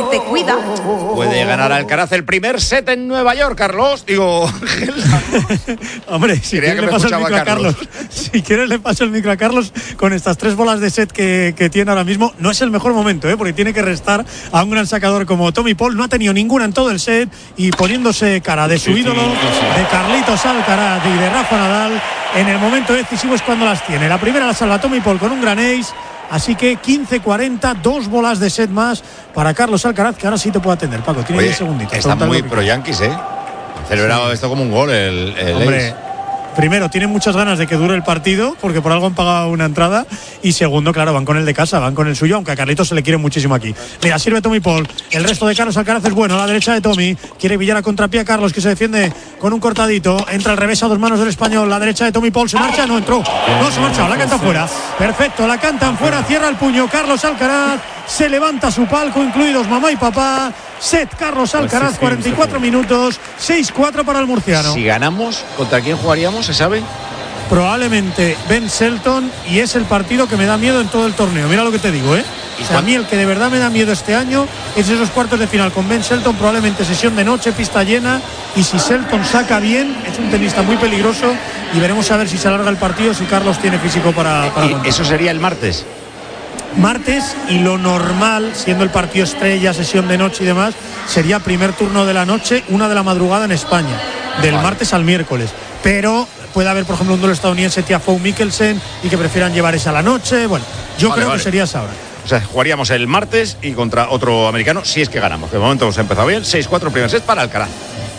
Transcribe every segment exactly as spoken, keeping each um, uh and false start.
te cuida. Puede ganar Alcaraz el primer set en Nueva York, Carlos. Digo, hombre, si quieres le paso el micro a Carlos. Carlos. Si quieres le paso el micro a Carlos con estas tres bolas de set que, que tiene ahora mismo. No es el mejor momento, ¿eh? Porque tiene que restar a un gran sacador como Tommy Paul. No ha tenido ninguna en todo el set y poniéndose cara de su sí, ídolo, sí, sí. de Carlitos Alcaraz y de Rafa Nadal. En el momento decisivo es cuando las tiene. La primera la salva Tommy Paul con un gran ace. Así que quince cuarenta, dos bolas de set más para Carlos Alcaraz, que ahora sí te puede atender. Paco, tiene diez segunditos. Está muy pro Yankees, ¿eh? Ha celebrado sí. esto como un gol el, el Hombre, ace. Primero, tienen muchas ganas de que dure el partido, porque por algo han pagado una entrada. Y segundo, claro, van con el de casa, van con el suyo, aunque a Carlitos se le quiere muchísimo aquí. Mira, sirve Tommy Paul. El resto de Carlos Alcaraz es bueno. A la derecha de Tommy. Quiere billar a contrapié a Carlos, que se defiende con un cortadito. Entra al revés a dos manos del español. La derecha de Tommy Paul. ¿Se marcha? No entró. No se marcha. La canta fuera. Perfecto. La cantan fuera. Cierra el puño. Carlos Alcaraz se levanta su palco, incluidos mamá y papá. Set Carlos Alcaraz, cuarenta y cuatro minutos. seis cuatro para el murciano. Si ganamos, ¿contra quién jugaríamos? ¿Se sabe? Probablemente Ben Shelton, y es el partido que me da miedo en todo el torneo. Mira lo que te digo, ¿eh? O sea, a mí el que de verdad me da miedo este año es esos cuartos de final con Ben Shelton, probablemente sesión de noche, pista llena, y si Shelton saca bien, es un tenista muy peligroso, y veremos a ver si se alarga el partido, si Carlos tiene físico para... para ¿Y eso sería el martes? Martes, y lo normal, siendo el partido estrella, sesión de noche y demás, sería primer turno de la noche, una de la madrugada en España, del vale. martes al miércoles. Pero puede haber, por ejemplo, un duelo estadounidense, Tiafoe Mikkelsen, y que prefieran llevar esa a la noche. Bueno, yo vale, creo vale. que sería esa hora. O sea, jugaríamos el martes y contra otro americano, si es que ganamos. De momento hemos empezado bien, seis cuatro primer set para Alcaraz.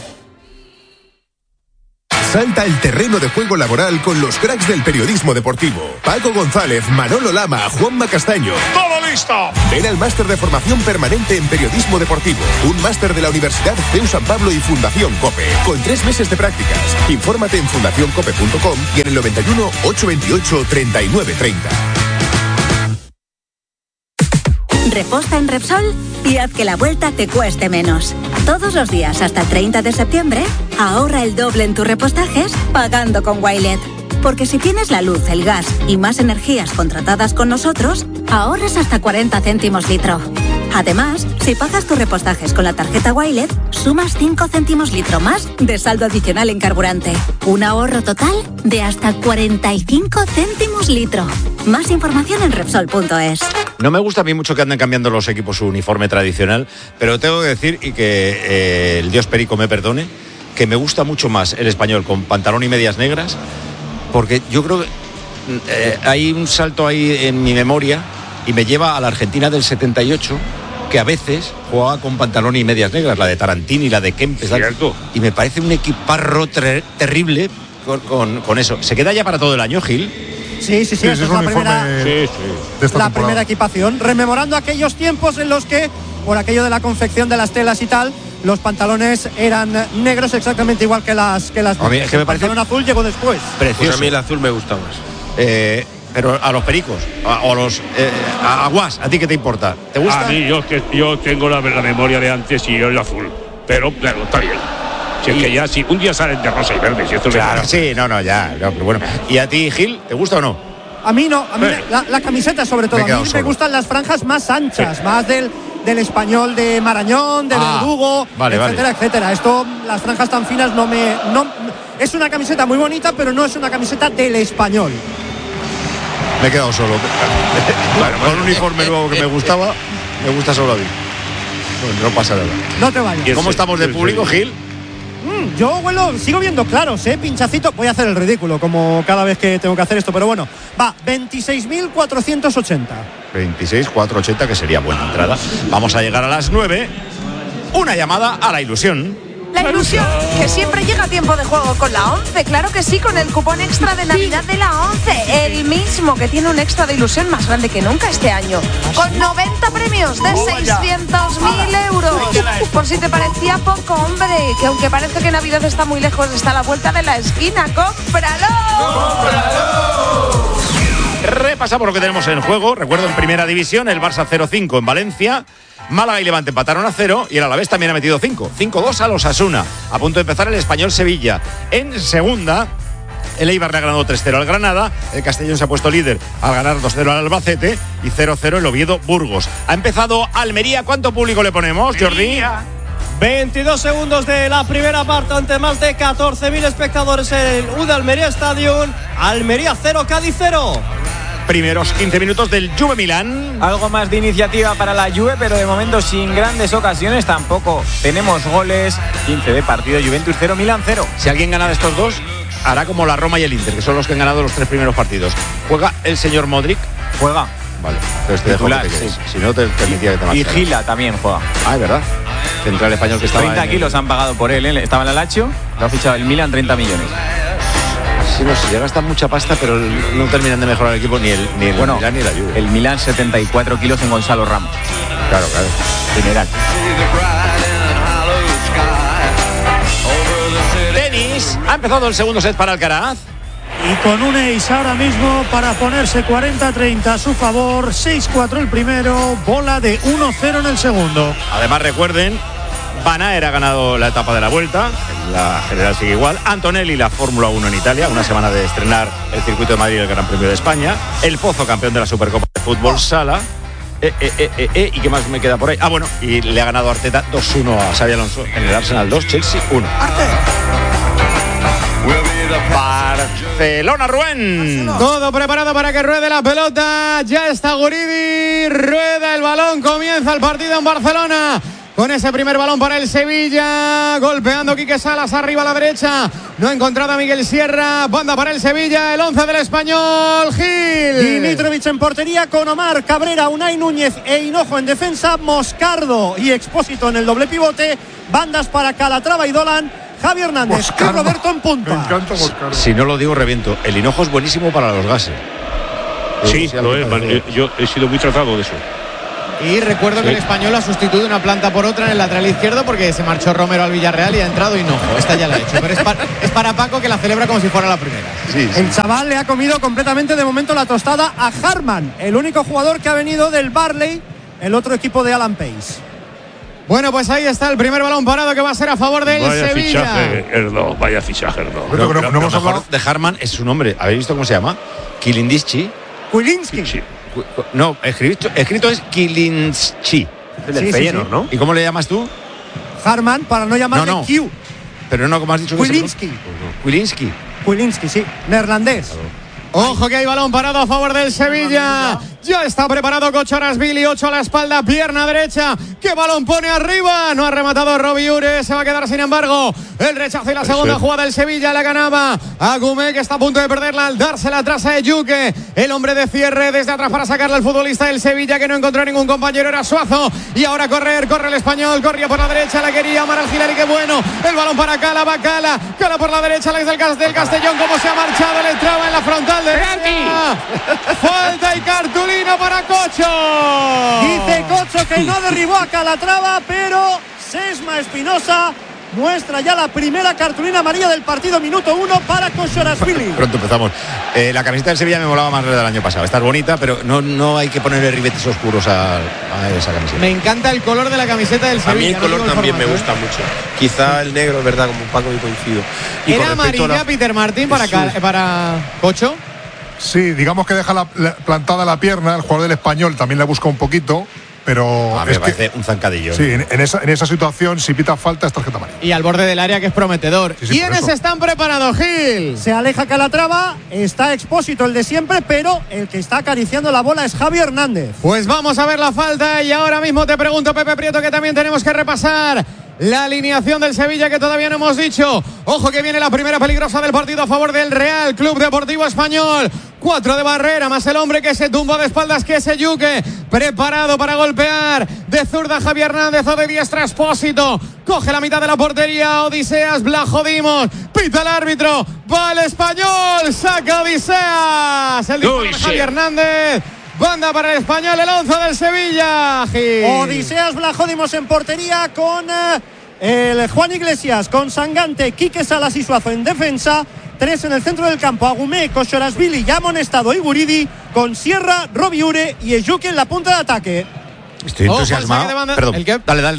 Salta el terreno de juego laboral con los cracks del periodismo deportivo. Paco González, Manolo Lama, Juanma Castaño. ¡Todo listo! Ven al máster de formación permanente en periodismo deportivo. Un máster de la Universidad C E U San Pablo y Fundación COPE. Con tres meses de prácticas. Infórmate en fundación cope punto com y en el noventa y uno, ochocientos veintiocho, treinta y nueve treinta. Reposta en Repsol y haz que la vuelta te cueste menos. Todos los días hasta el treinta de septiembre, ahorra el doble en tus repostajes pagando con Wilet. Porque si tienes la luz, el gas y más energías contratadas con nosotros, ahorras hasta cuarenta céntimos litro. Además, si pagas tus repostajes con la tarjeta Wilet, sumas cinco céntimos litro más de saldo adicional en carburante. Un ahorro total de hasta cuarenta y cinco céntimos litro. Más información en Repsol punto es. No me gusta a mí mucho que anden cambiando los equipos su uniforme tradicional, pero tengo que decir, y que eh, el dios Perico me perdone, que me gusta mucho más el español con pantalón y medias negras, porque yo creo que eh, hay un salto ahí en mi memoria y me lleva a la Argentina del setenta y ocho, que a veces jugaba con pantalón y medias negras, la de Tarantini, la de Kempes, y me parece un equiparro ter- terrible con, con, con eso. ¿Se queda ya para todo el año, Gil? Sí, sí, sí, sí, es la, primera, sí, sí. De la primera equipación, rememorando aquellos tiempos en los que, por aquello de la confección de las telas y tal, los pantalones eran negros exactamente igual que las que las a mí, es que me el parece pantalón azul llegó después. Precioso. Pues a mí el azul me gusta más. Eh, pero a los pericos, a, o a los eh, a Guas, ¿a ti qué te importa? ¿Te gusta? A mí, yo, que, yo tengo la, la memoria de antes y yo el azul, pero claro, está bien. Si es que ya, si un día salen de rosa y verde, si esto claro, sí, no, no, ya, no, pero bueno. ¿Y a ti, Gil, te gusta o no? A mí no, a mí eh. la, la camiseta sobre todo, me a mí solo. me gustan las franjas más anchas, sí. más del, del español de Marañón, de ah, Verdugo, vale, etcétera, vale. etcétera. Esto, las franjas tan finas no me... No, es una camiseta muy bonita, pero no es una camiseta del español. Me he quedado solo. Bueno, con un uniforme nuevo que me gustaba, me gusta solo a mí. No, no pasa nada. No te vayas. ¿Cómo estamos de público, Gil? Mm, yo, bueno, sigo viendo claros, ¿eh? Pinchacito. Voy a hacer el ridículo, como cada vez que tengo que hacer esto, pero bueno. Va, veintiséis mil cuatrocientos ochenta. veintiséis mil cuatrocientos ochenta, que sería buena entrada. Vamos a llegar a las nueve. Una llamada a la ilusión. La ilusión, que siempre llega a tiempo de juego con la ONCE, claro que sí, con el cupón extra de Navidad de la ONCE, el mismo que tiene un extra de ilusión más grande que nunca este año, con noventa premios de seiscientos mil euros. Por si te parecía poco, hombre, que aunque parece que Navidad está muy lejos, está a la vuelta de la esquina. ¡Cómpralo! ¡Cómpralo! Repasamos lo que tenemos en juego. Recuerdo, en primera división, el Barça cero cinco en Valencia. Málaga y Levante empataron a cero y el Alavés también ha metido cinco. cinco dos a los Osasuna. A punto de empezar el Español Sevilla. En segunda, El Eibar le ha ganado tres cero al Granada. El Castellón se ha puesto líder al ganar dos cero al Albacete. Y cero cero el Oviedo Burgos. Ha empezado Almería. ¿Cuánto público le ponemos, Jordi? veintidós segundos de la primera parte ante más de catorce mil espectadores en el U D Almería Stadium. Almería cero, Cádiz cero. Primeros quince minutos del Juve Milán. Algo más de iniciativa para la Juve, pero de momento sin grandes ocasiones tampoco. Tenemos goles, quince de partido, Juventus cero, Milán cero. Si alguien gana de estos dos, hará como la Roma y el Inter, que son los que han ganado los tres primeros partidos. ¿Juega el señor Modric? Juega. Vale, entonces te Titular, dejo que te sí. Si no, te permitía que te marcharas. Y Gila también juega. Ah, es verdad. Central español que estaba treinta en kilos el... han pagado por él, ¿eh? Estaba en la Lazio, lo ha fichado el Milan, treinta millones. Sí, no, se gasta mucha pasta, pero no terminan de mejorar el equipo ni el, ni el bueno, Milan ni la Juve. El Milan setenta y cuatro kilos en Gonzalo Ramos. Claro, claro. General. Tenis. Ha empezado el segundo set para Alcaraz. Y con un ace ahora mismo para ponerse cuarenta treinta a su favor. seis cuatro el primero, bola de uno cero en el segundo. Además, recuerden, Van Aert ha ganado la etapa de la Vuelta, la general sigue igual. Antonelli la Fórmula uno en Italia, una semana de estrenar el circuito de Madrid y el Gran Premio de España. El Pozo, campeón de la Supercopa de Fútbol Sala. Eh, eh, eh, eh, eh, ¿Y qué más me queda por ahí? Ah, bueno, y le ha ganado Arteta dos uno a Xabi Alonso en el Arsenal dos, Chelsea uno. Barcelona, Rubén. Todo preparado para que ruede la pelota. Ya está Guridi. Rueda el balón. Comienza el partido en Barcelona. Con ese primer balón para el Sevilla. Golpeando Quique Salas arriba a la derecha. No ha encontrado a Miguel Sierra. Banda para el Sevilla. El once del español. Gil. Dimitrovic en portería con Omar, Cabrera, Unai Núñez e Hinojo en defensa. Moscardo y Expósito en el doble pivote. Bandas para Calatrava y Dolan. Javi Hernández Moscardo. Y Roberto en punta. Me encanta Moscardo. Si no lo digo, reviento. El Hinojo es buenísimo para los gases. Sí, lo es, vale. Yo he sido muy tratado de eso. Y recuerdo sí. que el Español ha sustituido una planta por otra en el lateral izquierdo porque se marchó Romero al Villarreal y ha entrado Hinojo. Esta ya la ha hecho, pero es para, es para Paco, que la celebra como si fuera la primera. Sí, sí. El chaval le ha comido completamente de momento la tostada a Harman, el único jugador que ha venido del Barley, el otro equipo de Alan Pace. Bueno, pues ahí está el primer balón parado que va a ser a favor del vaya Sevilla. Fichaje, Erdo, vaya fichaje, Erdo. No, no, no, no hemos hablado de Harman, es su nombre. ¿Habéis visto cómo se llama? Kilindischi. Kulinski. Sí. No, escrito, escrito es Kilinski. El del sí, Feyenoord, sí, sí. ¿no? ¿Y cómo le llamas tú? Harman, para no llamarle no, no. Q. Pero no, como has dicho. Kulinski. Kulinski. Kulinski, sí. Neerlandés. Ojo que hay balón parado a favor del Sevilla. Ya está preparado Kochorasvili, ocho a la espalda, pierna derecha. ¿Qué balón pone arriba? No ha rematado Robbie Ure, se va a quedar sin embargo. El rechazo y la segunda Eso. jugada del Sevilla la ganaba Agumé, que está a punto de perderla al dársela atrás a Eyuke. El hombre de cierre desde atrás para sacarle al futbolista del Sevilla, que no encontró ningún compañero, era Suazo. Y ahora correr, corre el español, corría por la derecha, la quería Omar Algilari, qué bueno. El balón para Cala, va Cala, Cala por la derecha, Alex del, del Castellón, como se ha marchado, le traba en la frontal de falta y cartulina para Cocho. Dice Cocho que no derribó a Calatrava, pero Sesma Espinosa muestra ya la primera cartulina amarilla del partido, minuto uno para Kochorasvili. Pronto empezamos. Eh, la camiseta del Sevilla me molaba más la del año pasado. Está bonita, pero no, no hay que ponerle ribetes oscuros a, a esa camiseta. Me encanta el color de la camiseta del Sevilla. A mí el color no también me gusta mucho. Quizá el negro, es verdad, como Paco, y coincido. Y ¿Era amarilla, la... Peter Martín, para, cal, para Cocho? Sí, digamos que deja la, la, plantada la pierna. El jugador del Español también la busca un poquito, pero a mí me parece un zancadillo. Sí, en, en, esa, en esa situación, si pita falta, es tarjeta amarilla. Y al borde del área, que es prometedor. Sí, sí, ¿Quiénes están preparados, Gil? Se aleja Calatrava, está Expósito, el de siempre, pero el que está acariciando la bola es Javi Hernández. Pues vamos a ver la falta y ahora mismo te pregunto, Pepe Prieto, que también tenemos que repasar la alineación del Sevilla, que todavía no hemos dicho. Ojo que viene la primera peligrosa del partido a favor del Real Club Deportivo Español. Cuatro de barrera, más el hombre que se tumba de espaldas, que es Eyuke. Preparado para golpear. De zurda Javier Hernández, o de diestra Expósito. Coge la mitad de la portería Odiseas Blajodimos. Pita el árbitro. Va el Español. Saca Odiseas. El disparo de Javier Hernández. Banda para el Español, el once del Sevilla. Gil. Odiseas Blajodimos en portería con eh, el Juan Iglesias, con Sangante, Quique Salas y Suazo en defensa. Tres en el centro del campo, Agumé, Kochorasvili, ya amonestado y Guridi, con Sierra, Robbie Ure y Eyuke en la punta de ataque. Estoy entusiasmado. Oh, Perdón, ¿el qué? Dale, dale, dale.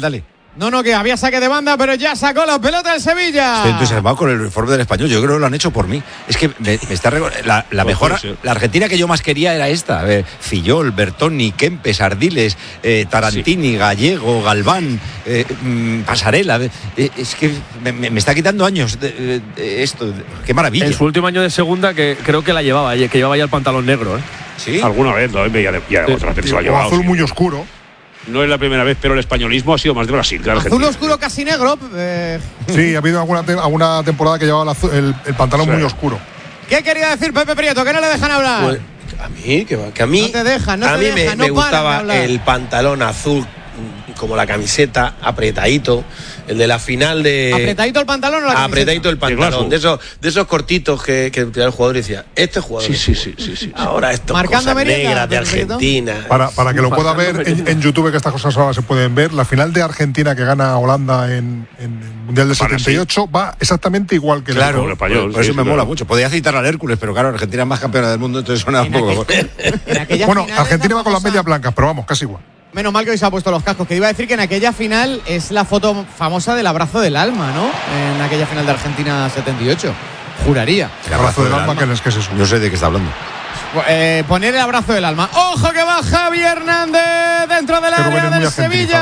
No, no, que había saque de banda, pero ya sacó la pelota el Sevilla. Estoy entusiasmado con el uniforme del Español. Yo creo que lo han hecho por mí. Es que me, me está la, la mejor, la Argentina que yo más quería era esta. Eh, Fillol, Bertoni, Kempes, Ardiles, eh, Tarantini, sí. Gallego, Galván, eh, mm, Pasarela. Eh, es que me, me está quitando años de, de, de esto. De, qué maravilla. En su último año de segunda, que creo que la llevaba, que llevaba ya el pantalón negro. ¿eh? Sí. Alguna vez, ¿no? Ya, ya sí. Otra vez se lo ha llevado. Azul sí. muy oscuro. No es la primera vez, pero el españolismo ha sido más de Brasil que Argentina. Azul oscuro casi negro. Eh. Sí, ha habido alguna, te alguna temporada que llevaba el, azul, el, el pantalón sí. muy oscuro. ¿Qué quería decir Pepe Prieto? Que no le dejan hablar. Pues, a mí, que, que a mí. No te dejan, no a te mí dejan, me, no me gustaba de el pantalón azul, como la camiseta, apretadito. El de la final de. ¿Apretadito el pantalón o la camiseta? Apretadito el pantalón. De esos, de esos cortitos que, que el jugador decía, este jugador. Sí, sí, sí, sí, sí. Ahora esto cosas negras de Argentina. Para, para que lo pueda ver en, en YouTube, que estas cosas ahora se pueden ver, la final de Argentina que gana Holanda en, en el Mundial del setenta y ocho va exactamente igual que claro, el español. Por, por eso sí, me claro. mola mucho. Podía citar al Hércules, pero claro, Argentina es más campeona del mundo, entonces suena un poco. Bueno, Argentina va con las medias blancas, pero vamos, casi igual. Menos mal que hoy se ha puesto los cascos, que iba a decir que en aquella final es la foto famosa del abrazo del alma, ¿no? En aquella final de Argentina setenta y ocho. Juraría. El abrazo del alma, ¿qué es, qué es eso? No sé de qué está hablando. Eh, poner el abrazo del alma. ¡Ojo que va Javi Hernández dentro del área del Sevilla!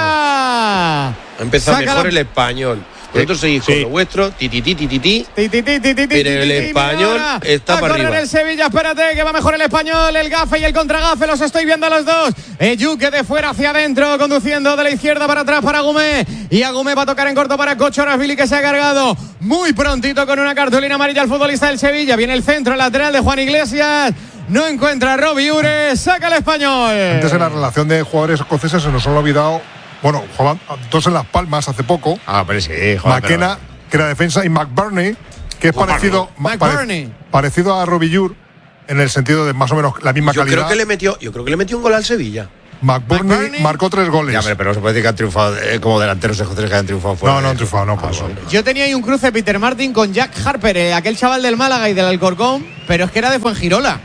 Ha empezado Sácala. mejor el español. Vosotros seguís con sí. lo vuestro, ti ti ti ti ti ti. Ti, ti, ti, ti, ti, Pero el español está a para correr arriba. El Sevilla, espérate, que va mejor el español, el gafe y el contragafe, los estoy viendo a los dos. Eyuque de fuera hacia adentro, conduciendo de la izquierda para atrás para Agumé. Y Agumé va a tocar en corto para Kochorashvili, que se ha cargado muy prontito con una cartulina amarilla al futbolista del Sevilla. Viene el centro lateral de Juan Iglesias. No encuentra a Robbie Ures, saca el español. Antes en la relación de jugadores escoceses se nos ha olvidado. Bueno, jugaban dos en Las Palmas hace poco. Ah, pero sí, joder, McKenna, pero... que era defensa, y McBurney, que es parecido, pare, parecido a Robbie Ure en el sentido de más o menos la misma yo calidad. Creo que le metió, yo creo que le metió un gol al Sevilla. McBurney, McBurney marcó tres goles. Ya, pero se puede decir que han triunfado eh, como delanteros escoceses que han triunfado fuera. No, no han triunfado, no, por ah, eso. Bueno. Yo tenía ahí un cruce Peter Martin con Jack Harper, eh, aquel chaval del Málaga y del Alcorcón, pero es que era de Fuengirola.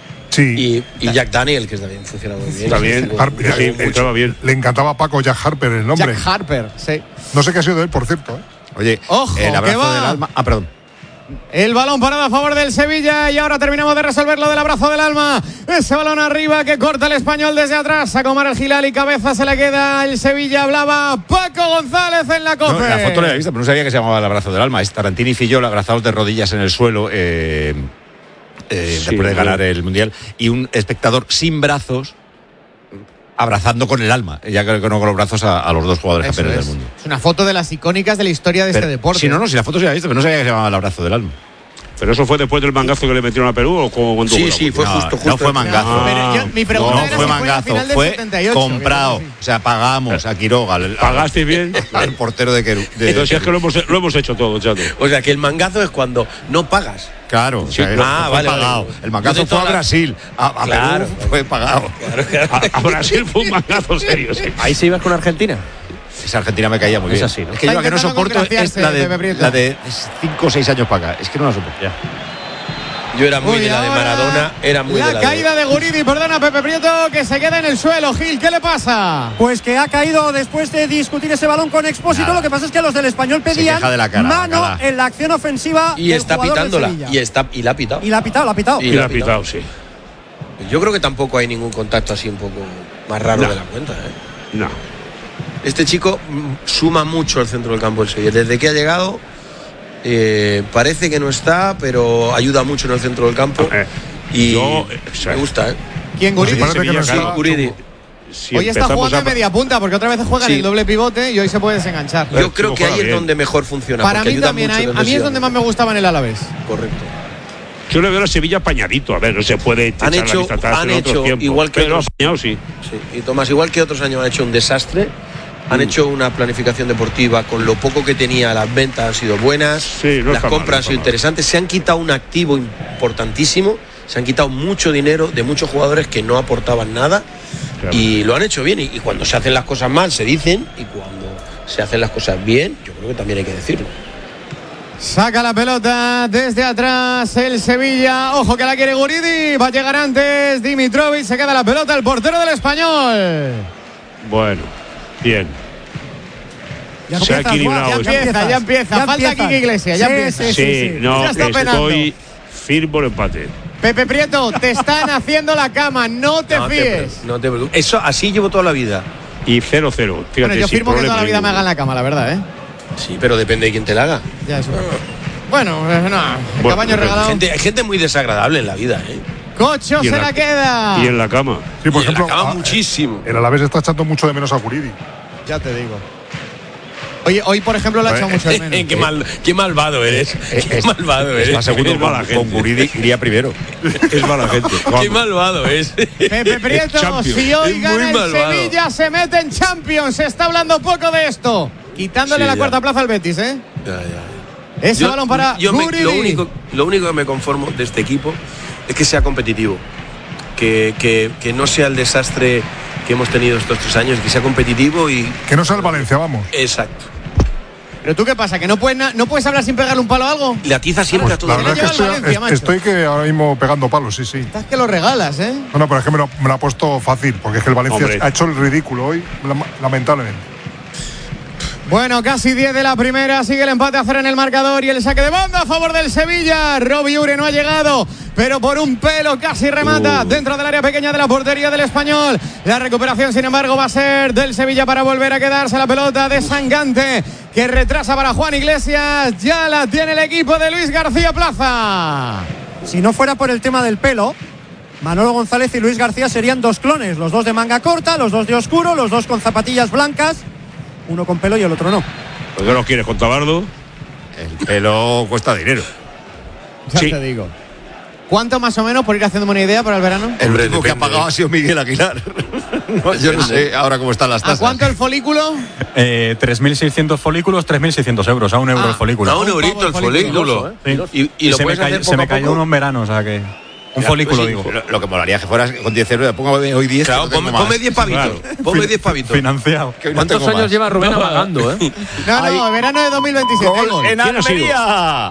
Sí. Y, y Jack Daniel, que también funciona muy bien. También, Harper, sí, entraba bien. Le encantaba a Paco Jack Harper el nombre. Jack Harper, sí. No sé qué ha sido de él, por cierto. ¿eh? Oye, ojo, el abrazo va. del alma. Ah, perdón. El balón parado a favor del Sevilla y ahora terminamos de resolver lo del abrazo del alma. Ese balón arriba que corta el español desde atrás. A Omar el Gilal y cabeza se le queda el Sevilla. Hablaba Paco González en la COPE. No, la foto la he visto, pero no sabía que se llamaba el abrazo del alma. Es Tarantini y Fillol abrazados de rodillas en el suelo. Eh, Eh, sí, después de ganar el Mundial, y un espectador sin brazos abrazando con el alma, ya creo que no con los brazos a, a los dos jugadores Eso campeones es. del mundo. Es una foto de las icónicas de la historia de pero, este deporte. Si no, no, si la foto se había visto, pero no sabía que se llamaba el abrazo del alma. ¿Pero eso fue después del mangazo que le metieron a Perú o cuando Sí, sí, fue no, justo, justo. No fue mangazo. No, pero yo, mi pregunta no, era fue si mangazo, fue, final fue del setenta y ocho, comprado. O sea, pagamos a Quiroga. Al, ¿Pagaste bien? El portero de Querú. Entonces es que lo hemos, lo hemos hecho todo, chato. O sea, que el mangazo es cuando no pagas. Claro, o sea, sí, no, ah, fue vale, pagado. vale. El mangazo fue a Brasil. A, a claro, Perú fue pagado. Claro, claro. A, a Brasil fue un mangazo serio, sí. Ahí se iba con Argentina. Esa Argentina me caía muy bien. Es así, ¿no? Es que yo la que no soporto es la de, la de cinco o seis años para acá. Es que no la soporto. Ya. Yo era muy Uy, de la de Maradona, era muy la de la caída de... de Guridi, perdona Pepe Prieto, que se queda en el suelo. Gil, ¿qué le pasa? Pues que ha caído después de discutir ese balón con Expósito. Lo que pasa es que los del Español pedían de la cara, mano la cara. en la acción ofensiva. Y del está pitándola. y está y la ha pitado. Y la ha pitado, la ha pitado. Y, y la ha pitado, sí. Yo creo que tampoco hay ningún contacto así un poco más raro no. de la cuenta, ¿eh? No. Este chico suma mucho al centro del campo del Sevilla. Desde que ha llegado, eh, parece que no está, pero ayuda mucho en el centro del campo. Eh, y yo, eh, me gusta, ¿eh? ¿Quién, Guridi? Pues sí, no sí, Guridi. Si hoy está jugando a media punta, porque otra vez juega sí. en el doble pivote y hoy se puede desenganchar. Yo creo que ahí bien. es donde mejor funciona. Para mí también, hay, a mí es donde más me gustaba en el Alavés. Correcto. Yo le veo a Sevilla apañadito, a ver, no se puede han hecho, han hecho igual que pero otros, apañado, sí. sí. Y Tomás, igual que otros años han hecho un desastre. Han mm. hecho una planificación deportiva con lo poco que tenía, las ventas han sido buenas, sí, no las compras mal, no han sido interesantes, se han quitado un activo importantísimo, se han quitado mucho dinero de muchos jugadores que no aportaban nada, claro. Y lo han hecho bien, y, y cuando se hacen las cosas mal se dicen, y cuando se hacen las cosas bien, yo creo que también hay que decirlo. Saca la pelota desde atrás el Sevilla. Ojo que la quiere Guridi. Va a llegar antes Dimitrovic. Se queda la pelota el portero del Español. Bueno, bien. Ya se ha empiezas, equilibrado. Ya eso. empieza, ya empieza. Ya Falta empiezas. Quique Iglesias, ya Sí, empieza. sí, Sí, sí, sí. no, Ya está penando. estoy firme por empate. Pepe Prieto, te están haciendo la cama, no te No te, fíes. pre- no te preocupes. Eso así llevo toda la vida. Y cero cero. Fíjate, Bueno, yo sin firmo que toda problema la vida me ninguno. hagan la cama, la verdad, ¿eh? Sí, pero depende de quién te la haga. Ya eso. Bueno, eh, no, el Bueno, caballo pero regalado. Gente, hay gente muy desagradable en la vida, ¿eh? Cocho Y en se la, la- queda. Y en la cama. Sí, por Y en la ejemplo, cama a- muchísimo. el Alavés está echando mucho de menos a Guridi. Ya te digo. Oye, hoy por ejemplo lo ha echado mucho de menos. qué, mal, qué malvado eres. Qué malvado eres. Está segundo Es mala con, gente. con Guridi, iría primero. Es mala gente. Qué malvado es. Pepe Prieto, Champions. si hoy Es gana muy el malvado. Sevilla, se mete en Champions. Se está hablando poco de esto. Quitándole Sí, la ya. cuarta plaza al Betis, ¿eh? Ya, ya. Ese balón para yo me- Guridi. lo, único, lo único que me conformo de este equipo es que sea competitivo. Que, que, que no sea el desastre que hemos tenido estos tres años, que sea competitivo y. Que no sea el Valencia, vamos. Exacto. Pero tú qué pasa, que no puedes, na- no puedes hablar sin pegarle un palo a algo. Le atiza siempre a todo. La verdad es que lleva el estoy, Valencia, es- macho. estoy que ahora mismo pegando palos, sí, sí. Estás que lo regalas, ¿eh? No, no, pero es que me lo, me lo ha puesto fácil, porque es que el Valencia Hombre. ha hecho el ridículo hoy, lam- lamentablemente. Bueno, casi diez de la primera, sigue el empate a cero en el marcador y el saque de banda a favor del Sevilla. Robbie Ure no ha llegado, pero por un pelo casi remata Uh. dentro del área pequeña de la portería del Español. La recuperación, sin embargo, va a ser del Sevilla para volver a quedarse la pelota de Sangante, que retrasa para Juan Iglesias. Ya la tiene el equipo de Luis García Plaza. Si no fuera por el tema del pelo, Manolo González y Luis García serían dos clones, los dos de manga corta, los dos de oscuro, los dos con zapatillas blancas, uno con pelo y el otro no. ¿Por qué lo quieres con Tabardo? El pelo cuesta dinero. Ya Sí. te digo. ¿Cuánto más o menos, por ir haciéndome una idea para el verano? El Hombre, último que ha depende, pagado ¿eh? ha sido Miguel Aguilar. No, yo no sé ahora cómo están las ¿A tasas. cuánto el folículo? Eh, tres mil seiscientos folículos, tres mil seiscientos euros, a un euro Ah, el folículo. A un Un eurito pavo el el folículo. folículo, Sí. Y, y lo se me, puedes cayó, hacer se poco me a cayó poco. uno en verano, o sea que. Un Ya, folículo, pues sí, digo. Lo, lo que molaría que fueras con diez euros. Pongo hoy diez. Claro, que no tengo ponme, más. ponme diez pavitos. Claro. Ponme diez pavitos. Financiado. Que hoy no ¿Cuántos tengo años más. lleva Rubén amagando, eh? No, Ahí. no, verano de dos mil veintisiete. Hay Gol gol. en ¿Quién ha sido? Almería.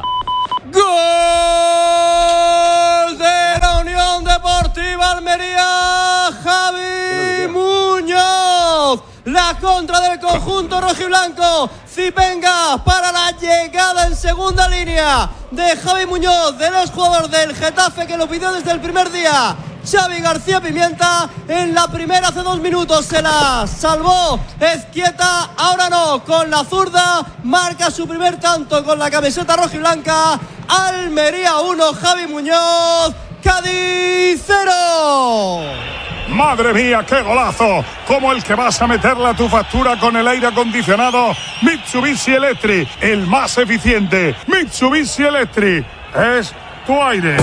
Gol de la Unión Deportiva Almería, Javi Muñoz. La contra del conjunto rojiblanco. Zipenga para la llegada en segunda línea de Javi Muñoz, del exjugador del Getafe que lo pidió desde el primer día. Xavi García Pimienta en la primera hace dos minutos se la salvó Ezquieta, ahora no, con la zurda marca su primer tanto con la camiseta rojiblanca. Almería uno, Javi Muñoz, Cádiz cero. Madre mía, qué golazo, como el que vas a meterle a tu factura con el aire acondicionado Mitsubishi Electric, el más eficiente. Mitsubishi Electric es tu aire.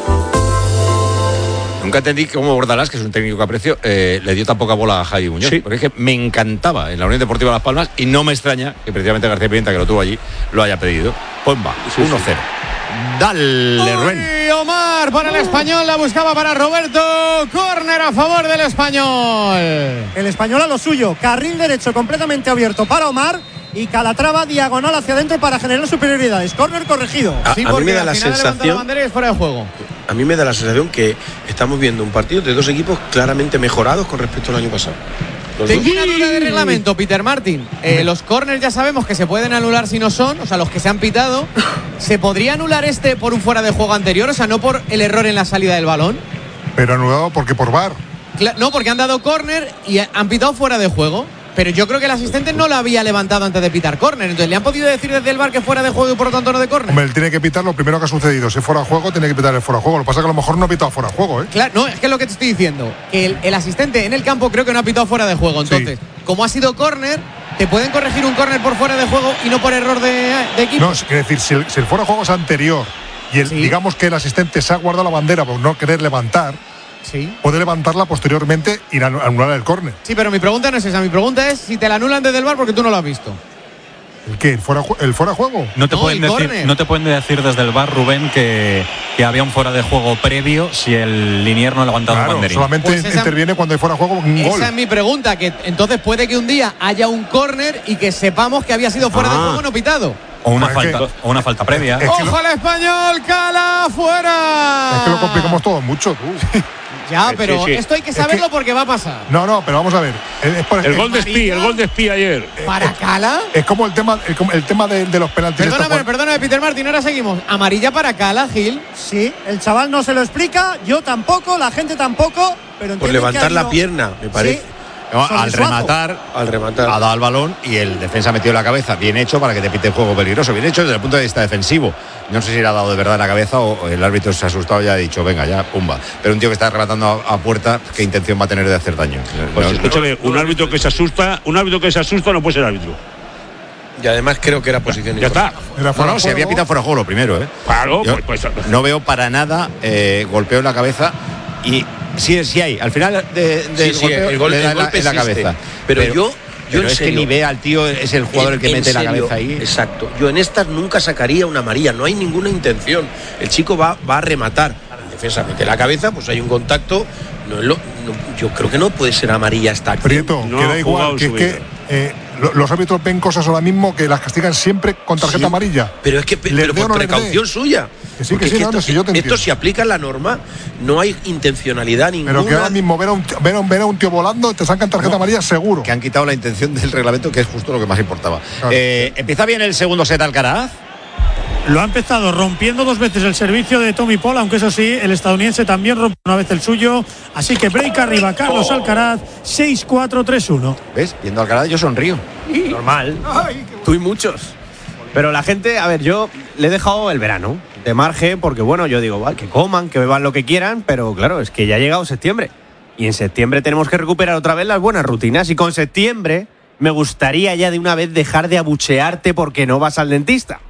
Nunca entendí cómo Bordalás, que es un técnico que aprecio, eh, le dio tan poca bola a Javi Muñoz. Sí. Porque es que me encantaba en la Unión Deportiva Las Palmas y no me extraña que precisamente García Pimienta, que lo tuvo allí, lo haya pedido. Pues va, Sí, uno cero. Dale, Rubén. Uy, Omar para el Español, la buscaba para Roberto. Córner a favor del Español. El Español a lo suyo, carril derecho completamente abierto para Omar y Calatrava diagonal hacia adentro para generar superioridades. Córner corregido. A, Sí, a mí porque me da al la final levanta la sensación. bandera y es fuera de juego. A mí me da la sensación que estamos viendo un partido de dos equipos claramente mejorados con respecto al año pasado. Los Tengo dos. una duda de reglamento, Peter Martin. Eh, los corners ya sabemos que se pueden anular si no son, o sea, los que se han pitado. ¿Se podría anular este por un fuera de juego anterior? O sea, no por el error en la salida del balón. Pero anulado porque por V A R. Cla- no, porque han dado córner y han pitado fuera de juego. Pero yo creo que el asistente no lo había levantado antes de pitar córner. Entonces, ¿le han podido decir desde el bar que fuera de juego y por lo tanto no de córner? Hombre, él tiene que pitar lo primero que ha sucedido. Si fuera juego, tiene que pitar el fuera juego. Lo que pasa es que a lo mejor no ha pitado fuera juego, ¿eh? Claro, no, es que es lo que te estoy diciendo. Que el, el asistente en el campo creo que no ha pitado fuera de juego. Entonces, como ha sido córner, te pueden corregir un córner por fuera de juego y no por error de, de equipo. No, es decir, si el, si el fuera juego es anterior y el, Sí. digamos que el asistente se ha guardado la bandera por no querer levantar, Sí. puede levantarla posteriormente y anu- anular el córner. Sí, pero mi pregunta no es esa. Mi pregunta es si te la anulan desde el bar porque tú no lo has visto. ¿El qué? ¿El fuera, ju- el fuera juego? No te, No, pueden el decir, córner. no te pueden decir desde el bar, Rubén, que, que había un fuera de juego previo si el linier no ha levantado un Claro, banderín. solamente Pues esa- interviene cuando hay fuera juego un gol. Esa es mi pregunta, que entonces puede que un día haya un córner y que sepamos que había sido fuera de Ah. juego no pitado. O una, Pues es falta, que- o una falta previa. Es que, ¡Ojo lo, al Español! ¡Cala fuera! es que lo complicamos todo mucho, tú. Ya, pero sí, sí. esto hay que saberlo es que, porque va a pasar. No, no, pero vamos a ver. Es por, el, el gol de Espí, el gol de Espí ayer. ¿Para Cala? Es como el tema, el, el tema de, de los penaltis. Perdóname, perdóname, Peter Martín, ahora seguimos. ¿Amarilla para Cala, Gil? Sí, el chaval no se lo explica, yo tampoco, la gente tampoco, pero por levantar la pierna, me parece. Sí. No, al rematar, al rematar, ha dado el balón y el defensa metió la cabeza. Bien hecho para que te pite el juego peligroso. Bien hecho desde el punto de vista defensivo. No sé si le ha dado de verdad en la cabeza o el árbitro se ha asustado y ha dicho, venga, ya, pumba. Pero un tío que está rematando a, a puerta, ¿qué intención va a tener de hacer daño? Pues no, escúchame, un árbitro que se asusta, un árbitro que se asusta no puede ser árbitro. Y además creo que era posición. Ya está. Era no, no, si había pitado fuera de juego lo primero, ¿eh? Claro, Yo pues, pues, no veo para nada eh, golpeo en la cabeza y sí, sí hay. Al final de, de sí, sí, el, gol, le da el golpe en la, en la cabeza. Pero, pero yo, yo pero en es serio, que ni ve al tío, es el jugador en, el que mete serio, la cabeza ahí. Exacto. Yo en estas nunca sacaría una amarilla, no hay ninguna intención. El chico va, va a rematar. En defensa mete la cabeza, pues hay un contacto. No es lo, no, yo creo que no puede ser amarilla esta acción. Prieto, no, queda igual, que es que eh, los árbitros ven cosas ahora mismo que las castigan siempre con tarjeta sí, amarilla. Pero es que pero por precaución suya. Que sí, que sí, que no, esto, si yo te esto si aplica la norma, no hay intencionalidad ninguna. Pero que ahora mismo ver a un, ver a un, ver a un tío volando, te sacan tarjeta no, amarilla seguro. Que han quitado la intención del reglamento, que es justo lo que más importaba. Claro. Eh, empieza bien el segundo set Alcaraz. Lo ha empezado rompiendo dos veces el servicio de Tommy Paul, aunque eso sí, el estadounidense también rompe una vez el suyo. Así que break arriba, Carlos Alcaraz, seis cuatro tres uno. ¿Ves? Viendo Alcaraz yo sonrío. Normal. Tú y muchos. Pero la gente, a ver, yo le he dejado el verano de margen porque, bueno, yo digo, vale, que coman, que beban lo que quieran, pero claro, es que ya ha llegado septiembre. Y en septiembre tenemos que recuperar otra vez las buenas rutinas. Y con septiembre me gustaría ya de una vez dejar de abuchearte porque no vas al dentista.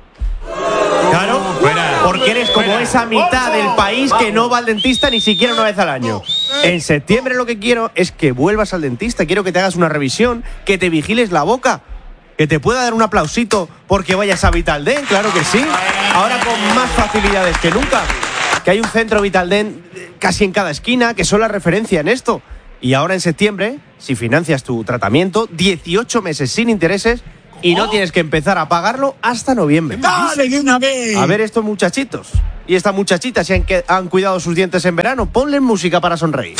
Claro, porque eres como esa mitad del país que no va al dentista ni siquiera una vez al año. En septiembre lo que quiero es que vuelvas al dentista. Quiero que te hagas una revisión, que te vigiles la boca, que te pueda dar un aplausito porque vayas a Vitaldent, claro que sí. Ahora con más facilidades que nunca. Que hay un centro Vitaldent casi en cada esquina, que son la referencia en esto. Y ahora en septiembre, si financias tu tratamiento, dieciocho meses sin intereses, y no tienes que empezar a pagarlo hasta noviembre. ¡Dale de una vez! A ver estos muchachitos y esta muchachita si han, que, han cuidado sus dientes en verano, ponle música para sonreír.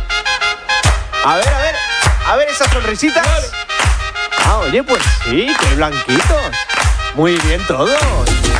A ver, a ver, a ver esas sonrisitas. Ah, oye, pues sí, qué blanquitos. Muy bien todos.